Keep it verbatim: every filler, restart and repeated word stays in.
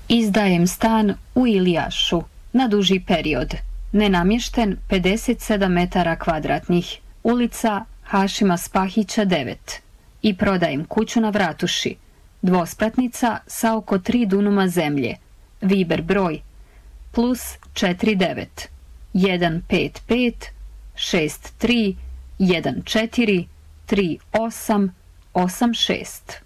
Izdajem stan u Ilijašu na duži period. Nenamješten pedeset sedam metara kvadratnih. Ulica Hašima Spahića devet. I prodajem kuću na Vratuši. Dvospratnica sa oko tri dunuma zemlje. Viber broj plus četiri devet jedan pet pet šest tri jedan četiri tri osam osam šest.